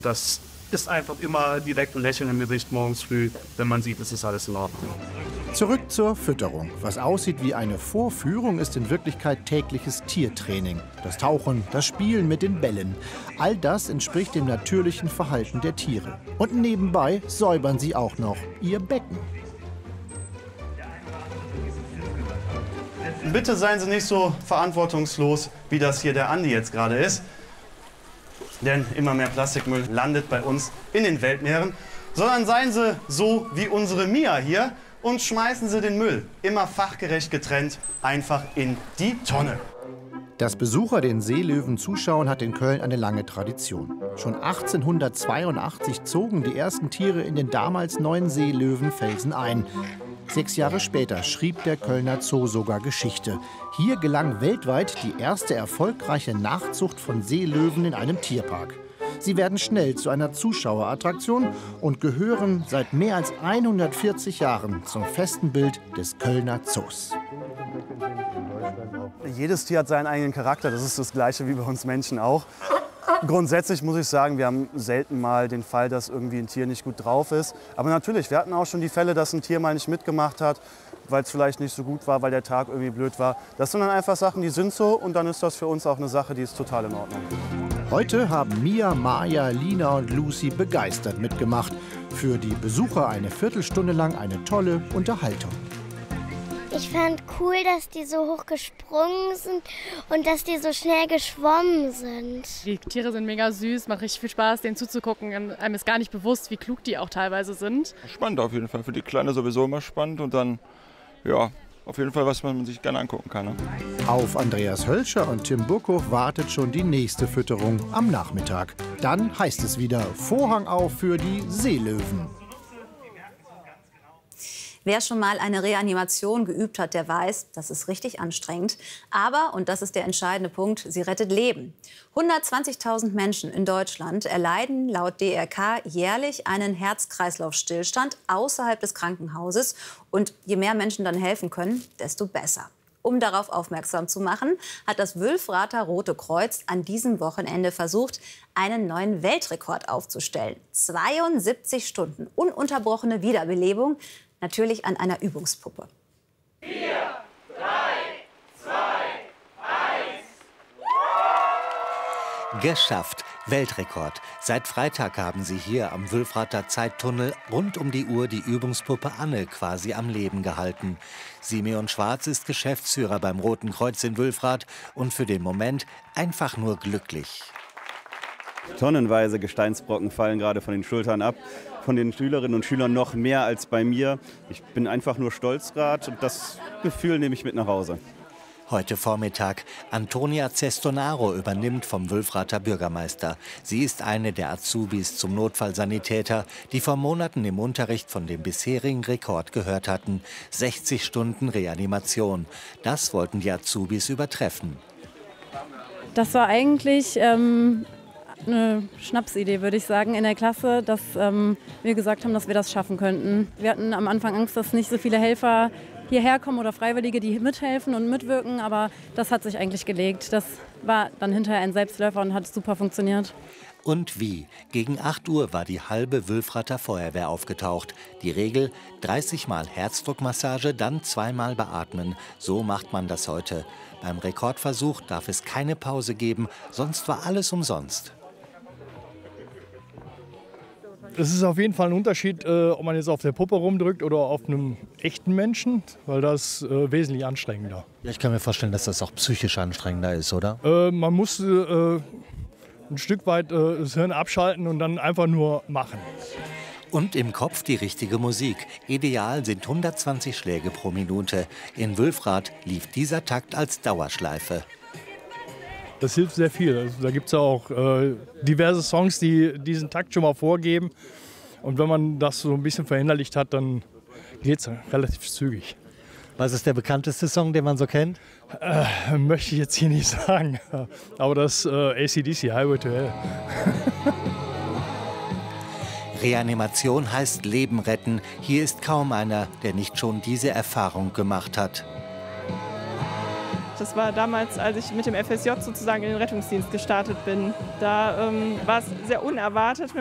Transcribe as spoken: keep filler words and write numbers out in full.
Das ist einfach immer direkt ein Lächeln im Gesicht morgens früh, wenn man sieht, es ist alles in Ordnung. Zurück zur Fütterung. Was aussieht wie eine Vorführung, ist in Wirklichkeit tägliches Tiertraining. Das Tauchen, das Spielen mit den Bällen. All das entspricht dem natürlichen Verhalten der Tiere. Und nebenbei säubern sie auch noch ihr Becken. Bitte seien Sie nicht so verantwortungslos, wie das hier der Andi jetzt gerade ist. Denn immer mehr Plastikmüll landet bei uns in den Weltmeeren. Sondern seien Sie so wie unsere Mia hier und schmeißen Sie den Müll immer fachgerecht getrennt einfach in die Tonne. Dass Besucher den Seelöwen zuschauen, hat in Köln eine lange Tradition. Schon achtzehnhundertzweiundachtzig zogen die ersten Tiere in den damals neuen Seelöwenfelsen ein. Sechs Jahre später schrieb der Kölner Zoo sogar Geschichte. Hier gelang weltweit die erste erfolgreiche Nachzucht von Seelöwen in einem Tierpark. Sie werden schnell zu einer Zuschauerattraktion und gehören seit mehr als hundertvierzig Jahren zum festen Bild des Kölner Zoos. Jedes Tier hat seinen eigenen Charakter, das ist das Gleiche wie bei uns Menschen auch. Grundsätzlich muss ich sagen, wir haben selten mal den Fall, dass irgendwie ein Tier nicht gut drauf ist. Aber natürlich, wir hatten auch schon die Fälle, dass ein Tier mal nicht mitgemacht hat, weil es vielleicht nicht so gut war, weil der Tag irgendwie blöd war. Das sind dann einfach Sachen, die sind so und dann ist das für uns auch eine Sache, die ist total in Ordnung. Heute haben Mia, Maja, Lina und Lucy begeistert mitgemacht. Für die Besucher eine Viertelstunde lang eine tolle Unterhaltung. Ich fand cool, dass die so hoch gesprungen sind und dass die so schnell geschwommen sind. Die Tiere sind mega süß, macht richtig viel Spaß, denen zuzugucken. Einem ist gar nicht bewusst, wie klug die auch teilweise sind. Spannend auf jeden Fall, für die Kleine sowieso immer spannend und dann, ja, auf jeden Fall, was man sich gerne angucken kann. Ne? Auf Andreas Hölscher und Tim Burkhoff wartet schon die nächste Fütterung am Nachmittag. Dann heißt es wieder Vorhang auf für die Seelöwen. Wer schon mal eine Reanimation geübt hat, der weiß, das ist richtig anstrengend. Aber, und das ist der entscheidende Punkt, sie rettet Leben. hundertzwanzigtausend Menschen in Deutschland erleiden laut D R K jährlich einen Herz-Kreislauf-Stillstand außerhalb des Krankenhauses. Und je mehr Menschen dann helfen können, desto besser. Um darauf aufmerksam zu machen, hat das Wülfrather Rote Kreuz an diesem Wochenende versucht, einen neuen Weltrekord aufzustellen. zweiundsiebzig Stunden ununterbrochene Wiederbelebung. Natürlich an einer Übungspuppe. Vier, drei, zwei, eins. Geschafft. Weltrekord. Seit Freitag haben sie hier am Wülfrather Zeittunnel rund um die Uhr die Übungspuppe Anne quasi am Leben gehalten. Simeon Schwarz ist Geschäftsführer beim Roten Kreuz in Wülfrath und für den Moment einfach nur glücklich. Tonnenweise Gesteinsbrocken fallen gerade von den Schultern ab. Von den Schülerinnen und Schülern noch mehr als bei mir. Ich bin einfach nur stolz gerade und das Gefühl nehme ich mit nach Hause. Heute Vormittag. Antonia Cestonaro übernimmt vom Wülfrather Bürgermeister. Sie ist eine der Azubis zum Notfallsanitäter, die vor Monaten im Unterricht von dem bisherigen Rekord gehört hatten. sechzig Stunden Reanimation. Das wollten die Azubis übertreffen. Das war eigentlich ähm, eine Schnapsidee, würde ich sagen, in der Klasse, dass ähm, wir gesagt haben, dass wir das schaffen könnten. Wir hatten am Anfang Angst, dass nicht so viele Helfer hierher kommen oder Freiwillige, die mithelfen und mitwirken, aber das hat sich eigentlich gelegt. Das war dann hinterher ein Selbstläufer und hat super funktioniert. Und wie? Gegen acht Uhr war die halbe Wülfrather Feuerwehr aufgetaucht. Die Regel: dreißig Mal Herzdruckmassage, dann zweimal beatmen. So macht man das heute. Beim Rekordversuch darf es keine Pause geben, sonst war alles umsonst. Es ist auf jeden Fall ein Unterschied, äh, ob man jetzt auf der Puppe rumdrückt oder auf einem echten Menschen, weil das äh, wesentlich anstrengender. Ja, ich kann mir vorstellen, dass das auch psychisch anstrengender ist, oder? Äh, man muss äh, ein Stück weit äh, das Hirn abschalten und dann einfach nur machen. Und im Kopf die richtige Musik. Ideal sind hundertzwanzig Schläge pro Minute. In Wülfrath lief dieser Takt als Dauerschleife. Das hilft sehr viel. Also, da gibt es ja auch äh, diverse Songs, die diesen Takt schon mal vorgeben. Und wenn man das so ein bisschen verinnerlicht hat, dann geht es relativ zügig. Was ist der bekannteste Song, den man so kennt? Äh, möchte ich jetzt hier nicht sagen. Aber das äh, A C D C, Highway to Hell. Reanimation heißt Leben retten. Hier ist kaum einer, der nicht schon diese Erfahrung gemacht hat. Das war damals, als ich mit dem F S J sozusagen in den Rettungsdienst gestartet bin. Da ähm, war es sehr unerwartet.